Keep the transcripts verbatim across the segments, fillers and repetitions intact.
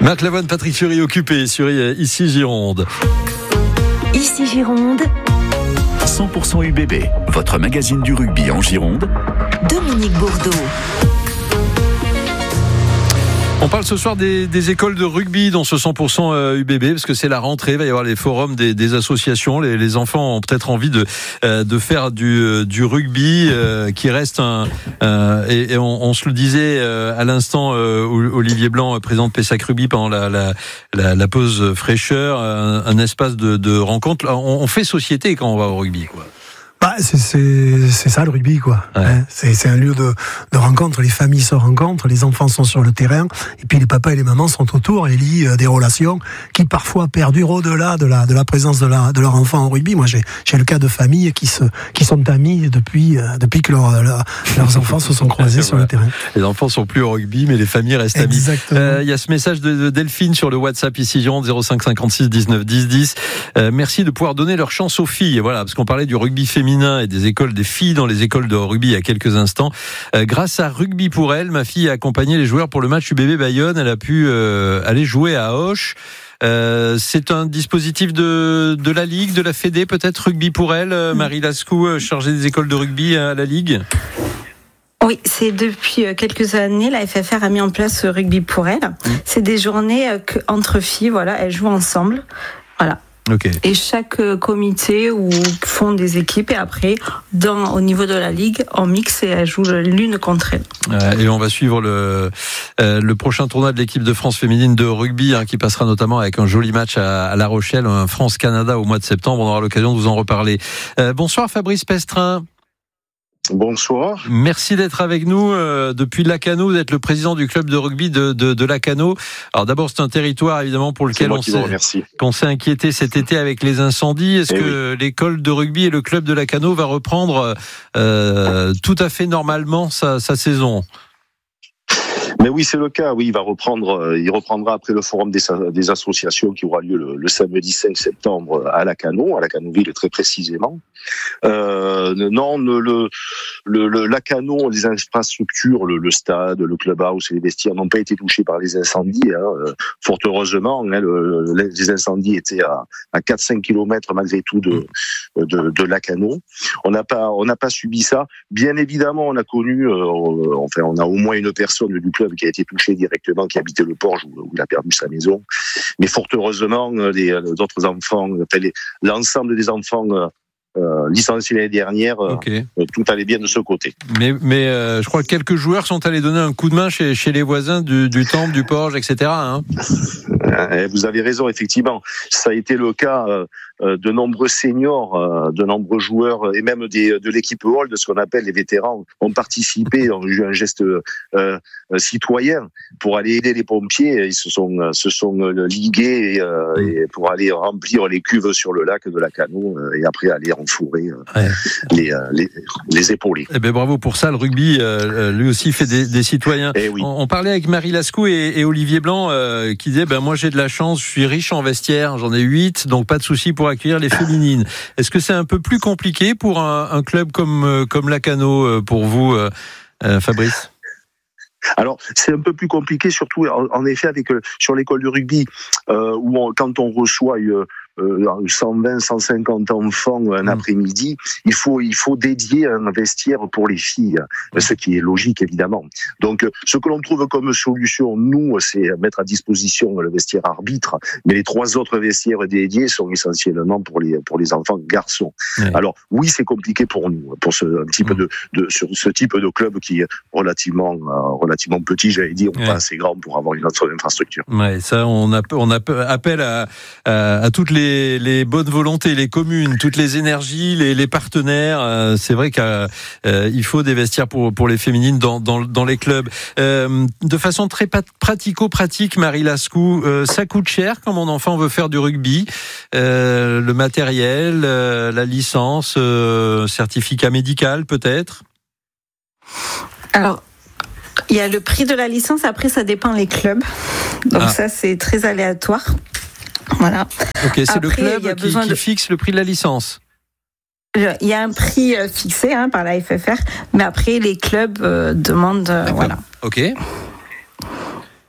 Marc Lavoine, Patrick Fiori occupé sur Ici Gironde. Ici Gironde. cent pour cent U B B, votre magazine du rugby en Gironde. Dominique Bourdeau. On parle ce soir des, des écoles de rugby dans ce cent pour cent U B B parce que c'est la rentrée, il va y avoir les forums des, des associations. Les, les enfants ont peut-être envie de, euh, de faire du, du rugby euh, qui reste un... Euh, et, et on, on se le disait euh, à l'instant, euh, Olivier Blanc, président de Pessac Rugby pendant la, la, la, la pause fraîcheur, un, un espace de, de rencontre. On, on fait société quand on va au rugby, quoi. Bah, c'est, c'est, c'est ça le rugby, quoi. Ouais. Hein, c'est, c'est un lieu de, de rencontre, les familles se rencontrent, les enfants sont sur le terrain, et puis les papas et les mamans sont autour et lient euh, des relations qui parfois perdurent au-delà de la, de la présence de, la, de leur enfant au rugby. Moi, j'ai, j'ai le cas de familles qui, se, qui sont amies depuis, euh, depuis que leur, leur, leurs enfants se sont croisés sur voilà. le terrain. Les enfants sont plus au rugby, mais les familles restent amies. Exactement. Il euh, y a ce message de, de Delphine sur le WhatsApp ici Gironde zéro cinq cinquante-six dix-neuf dix dix. Euh, merci de pouvoir donner leur chance aux filles. Voilà, parce qu'on parlait du rugby féminin et des écoles des filles dans les écoles de rugby il y a quelques instants. Euh, grâce à Rugby pour elle, ma fille a accompagné les joueurs pour le match U B B Bayonne. Elle a pu euh, aller jouer à Auch. Euh, c'est un dispositif de, de la Ligue, de la Fédé, peut-être Rugby pour elle. Euh, Marie Lascou, chargée des écoles de rugby à la Ligue. Oui, c'est depuis quelques années, la F F R a mis en place Rugby pour elle. Mmh. C'est des journées que, entre filles, voilà, elles jouent ensemble. Voilà. Okay. Et chaque comité où font des équipes et après, dans, au niveau de la ligue, en mix et elles jouent l'une contre elle. Euh, et on va suivre le, euh, le prochain tournoi de l'équipe de France féminine de rugby hein, qui passera notamment avec un joli match à, à La Rochelle, un France-Canada au mois de septembre. On aura l'occasion de vous en reparler. Euh, bonsoir Fabrice Pestrin. Bonsoir. Merci d'être avec nous euh, depuis Lacanau. Vous êtes le président du club de rugby de, de, de Lacanau. Alors d'abord, c'est un territoire évidemment pour lequel on s'est, qu'on s'est inquiété cet été avec les incendies. Est-ce eh que oui. l'école de rugby et le club de Lacanau va reprendre euh, tout à fait normalement sa, sa saison ? Mais oui, c'est le cas. Oui, il va reprendre. Il reprendra après le forum des, des associations qui aura lieu le, le samedi cinq septembre à Lacanau, à Lacanau-Ville très précisément. Euh, non, le, le, le Lacanau, les infrastructures, le, le stade, le clubhouse et les vestiaires n'ont pas été touchés par les incendies. Hein. Fort heureusement, hein, le, les incendies étaient à, à quatre à cinq kilomètres malgré tout de, de, de Lacanau. On n'a pas, on n'a pas subi ça. Bien évidemment, on a connu, euh, enfin, on a au moins une personne du club qui a été touché directement, qui habitait le Porge, où, où il a perdu sa maison. Mais fort heureusement, les, les autres enfants, enfin, les, l'ensemble des enfants euh, licenciés l'année dernière, okay. euh, tout allait bien de ce côté. Mais, mais euh, je crois que quelques joueurs sont allés donner un coup de main chez, chez les voisins du, du Temple, du Porge, et cetera. Hein. Vous avez raison, effectivement. Ça a été le cas euh, de nombreux seniors, euh, de nombreux joueurs et même des, de l'équipe Hall, de ce qu'on appelle les vétérans, ont participé, ont eu un geste euh, citoyen pour aller aider les pompiers. Ils se sont, se sont ligués et, euh, et pour aller remplir les cuves sur le lac de Lacanau euh, et après aller enfourrer euh, ouais. les, les, les épaulés. Eh ben bravo pour ça. Le rugby, euh, lui aussi, fait des, des citoyens. Eh oui. on, on parlait avec Marie Lascou et, et Olivier Blanc euh, qui disaient ben moi j'ai de la chance, je suis riche en vestiaire, j'en ai huit, donc pas de souci pour accueillir les féminines. Est-ce que c'est un peu plus compliqué pour un, un club comme comme Lacanau pour vous, euh, euh, Fabrice ? Alors, c'est un peu plus compliqué, surtout en, en effet avec sur l'école de rugby euh, où on, quand on reçoit euh, cent vingt, cent cinquante enfants un mmh. après-midi, il faut il faut dédier un vestiaire pour les filles, ce qui est logique évidemment. Donc, ce que l'on trouve comme solution, nous, c'est mettre à disposition le vestiaire arbitre, mais les trois autres vestiaires dédiés sont essentiellement pour les pour les enfants garçons. Mmh. Alors, oui, c'est compliqué pour nous, pour ce un type mmh. de, de ce, ce type de club qui est relativement euh, relativement petit, j'allais dire, ouais. pas assez grand pour avoir une autre infrastructure. Ouais, ça, on a on a appel à à, à toutes les Les, les bonnes volontés, les communes, toutes les énergies, les, les partenaires. Euh, c'est vrai qu'il euh, faut des vestiaires pour, pour les féminines dans, dans, dans les clubs. Euh, de façon très pratico-pratique, Marie Lascou, euh, ça coûte cher quand mon enfant veut faire du rugby. Euh, le matériel, euh, la licence, euh, certificat médical peut-être. Alors, il y a le prix de la licence, après ça dépend les clubs. Donc ah. ça, c'est très aléatoire. Voilà. Ok, c'est après, le club qui, qui de... fixe le prix de la licence. Il y a un prix fixé hein, par la F F R, mais après les clubs euh, demandent, euh, voilà. Ok.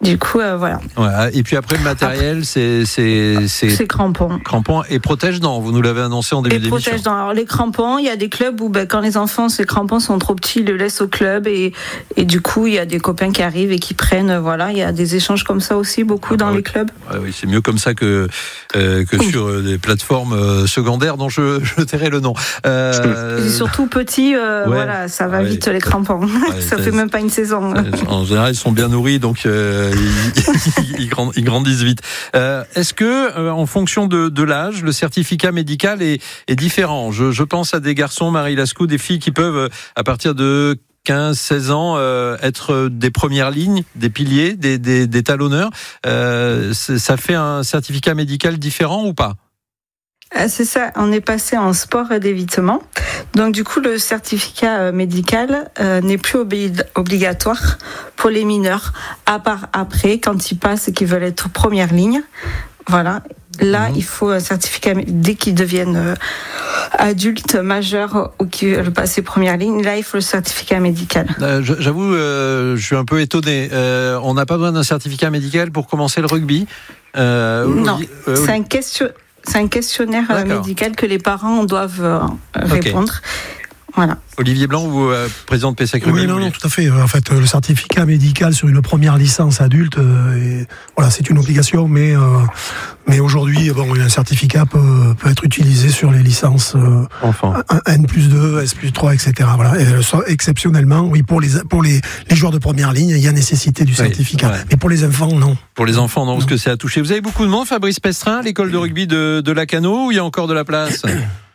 Du coup, euh, voilà. Ouais, et puis après, le matériel, après, c'est, c'est, c'est. C'est crampons. Crampons et protège-dents. Vous nous l'avez annoncé en début et d'émission. Protège-dents. Alors, les crampons, il y a des clubs où, ben, quand les enfants, ces crampons sont trop petits, ils le laissent au club et, et du coup, il y a des copains qui arrivent et qui prennent, voilà. Il y a des échanges comme ça aussi, beaucoup ah, dans ouais. les clubs. Ouais, oui, c'est mieux comme ça que, euh, que sur euh, des plateformes euh, secondaires dont je, je tairai le nom. Euh... Surtout petits, euh, ouais. voilà, ça va ouais. vite les crampons. Ouais, ça fait même pas une saison. En général, ils sont bien nourris, donc euh, ils, ils grandissent vite. Euh, est-ce que, euh, en fonction de, de l'âge, le certificat médical est, est différent ? je, je pense à des garçons, Marie Lascou, des filles qui peuvent, à partir de quinze seize ans, euh, être des premières lignes, des piliers, des, des, des talonneurs. Euh, ça fait un certificat médical différent ou pas ? C'est ça, on est passé en sport d'évitement. Donc du coup, le certificat médical euh, n'est plus obli- obligatoire pour les mineurs, à part après, quand ils passent et qu'ils veulent être première ligne. Voilà, là, mmh. il faut un certificat dès qu'ils deviennent euh, adultes, majeurs ou qu'ils veulent passer première ligne. Là, il faut le certificat médical. Euh, j'avoue, euh, je suis un peu étonné. Euh, on n'a pas besoin d'un certificat médical pour commencer le rugby. Euh, non, euh, c'est un question. C'est un questionnaire D'accord. médical que les parents doivent euh, répondre. Okay. Voilà. Olivier Blanc, vous, euh, président de Pessac Rugby. Oui, non, non, tout à fait. En fait, le certificat médical sur une première licence adulte, euh, et, voilà, c'est une obligation, mais euh, mais aujourd'hui, bon, un certificat peut, peut être utilisé sur les licences euh, enfin. N plus deux, S plus trois, et cetera. Voilà. Et, exceptionnellement, oui, pour les pour les, les joueurs de première ligne, il y a nécessité du certificat. Oui, ouais. Mais pour les enfants, non. Pour les enfants, non, non, parce que c'est à toucher. Vous avez beaucoup de monde, Fabrice Pestrin, l'école de rugby de, de Lacanau, ou il y a encore de la place ?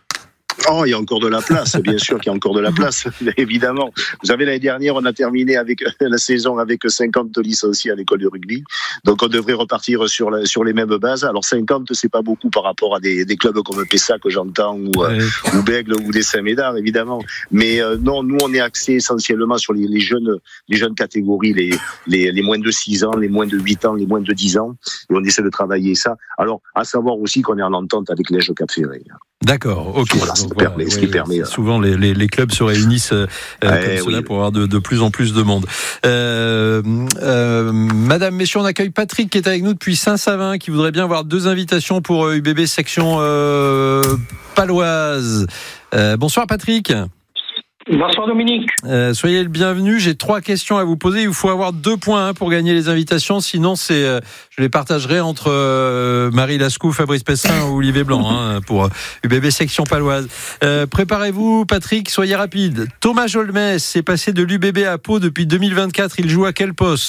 Oh, il y a encore de la place, bien sûr qu'il y a encore de la place, évidemment. Vous savez, l'année dernière, on a terminé avec la saison avec cinquante licenciés à l'école de rugby. Donc, on devrait repartir sur, la, sur les mêmes bases. Alors, cinquante, c'est pas beaucoup par rapport à des, des clubs comme Pessac, que j'entends, ou, ouais. euh, ou Bègle, ou des Saint-Médard, évidemment. Mais euh, non, nous, on est axé essentiellement sur les, les jeunes, les jeunes catégories, les, les, les moins de six ans, les moins de huit ans, les moins de dix ans. Et on essaie de travailler ça. Alors, à savoir aussi qu'on est en entente avec l'Ège Cap-Ferré. D'accord, ok. Voilà, ce, qui voilà, permet, ouais, ce qui permet. Souvent, les, les, les clubs se réunissent euh, ouais, comme cela oui. pour avoir de, de plus en plus de monde. Euh, euh, Madame, messieurs, on accueille Patrick qui est avec nous depuis Saint-Savin, qui voudrait bien avoir deux invitations pour U B B section euh, paloise. Euh, bonsoir Patrick. Bonsoir Dominique. Euh, soyez le bienvenu. J'ai trois questions à vous poser. Il faut avoir deux points hein, pour gagner les invitations. Sinon, c'est, euh, je les partagerai entre euh, Marie Lascou, Fabrice Pestrin ou Olivier Blanc hein, pour U B B section paloise. Euh, préparez-vous, Patrick. Soyez rapide. Thomas Jolmès s'est passé de l'U B B à Pau depuis deux mille vingt-quatre. Il joue à quel poste ?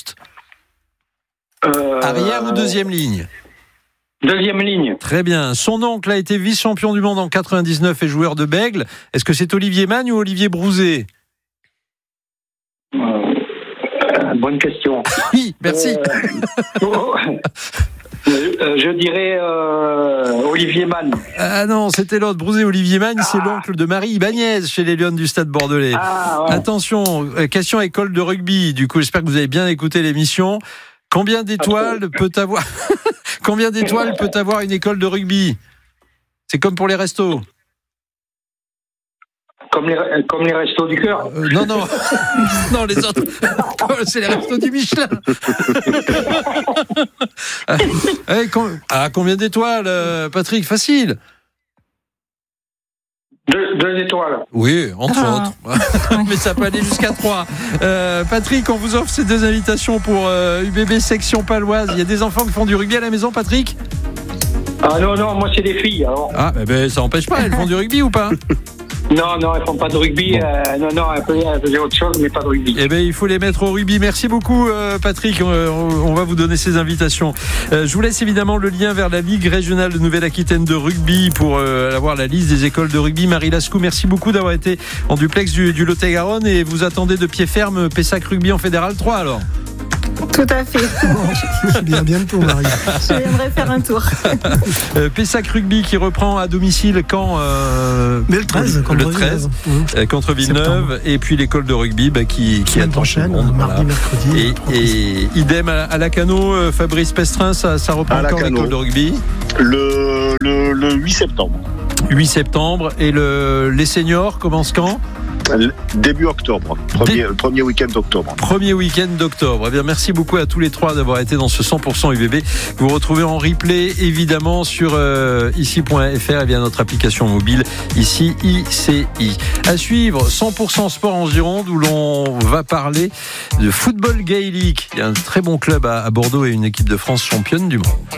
euh... Arrière ou deuxième ligne ? Deuxième ligne. Très bien. Son oncle a été vice-champion du monde en quatre-vingt-dix-neuf et joueur de Bègle. Est-ce que c'est Olivier Magne ou Olivier Brouzet ? euh, Bonne question. Oui, merci. Euh, oh, euh, je dirais euh, Olivier Magne. Ah non, c'était l'autre. Brouzet Olivier Magne, ah. c'est l'oncle de Marie Ibanez chez les Lions du Stade Bordelais. Ah, ouais. Attention, question école de rugby. Du coup, j'espère que vous avez bien écouté l'émission. Combien d'étoiles peut avoir Combien d'étoiles peut avoir une école de rugby ? C'est comme pour les restos. Comme les, comme les restos du cœur euh, Non, non. Non, les autres. C'est les restos du Michelin. Ah, combien d'étoiles, Patrick ? Facile. Deux, deux étoiles. Oui, entre ah. autres. Mais ça peut aller jusqu'à trois. Euh, Patrick, on vous offre ces deux invitations pour euh, U B B section paloise. Il y a des enfants qui font du rugby à la maison, Patrick ? Ah non, non, moi c'est des filles. Alors. Ah, mais ben, ça n'empêche pas, elles font du rugby ou pas ? Non, non, elles font pas de rugby. Bon. Euh, non, non, elles faisaient autre chose, mais pas de rugby. Eh bien, il faut les mettre au rugby. Merci beaucoup, euh, Patrick. On, on va vous donner ces invitations. Euh, je vous laisse évidemment le lien vers la Ligue régionale de Nouvelle-Aquitaine de rugby pour euh, avoir la liste des écoles de rugby. Marie Lascou, merci beaucoup d'avoir été en duplex du, du Lot-et-Garonne et vous attendez de pied ferme Pessac Rugby en Fédéral trois alors. Tout à fait. Bon, bien bientôt, Marie. Je viendrai faire un tour. euh, Pessac Rugby qui reprend à domicile quand euh, Mais le treize, contre le treize euh, contre Villeneuve. Septembre. Et puis l'école de rugby bah, qui, qui attend prochaine, monde, mardi, voilà. mercredi. Et, et idem à, à Lacanau, euh, Fabrice Pestrin, ça, ça reprend à encore l'école de rugby le, le, le huit septembre. huit septembre. Et le, les seniors commencent quand ? Début octobre, premier, Dé... premier week-end d'octobre. Premier week-end d'octobre. Eh bien, merci beaucoup à tous les trois d'avoir été dans ce cent pour cent U B B. Vous vous retrouvez en replay, évidemment, sur euh, ici point f r et bien notre application mobile, ici I C I. À suivre, cent pour cent sport en Gironde, où l'on va parler de football gaélique. Il y a un très bon club à, à Bordeaux et une équipe de France championne du monde.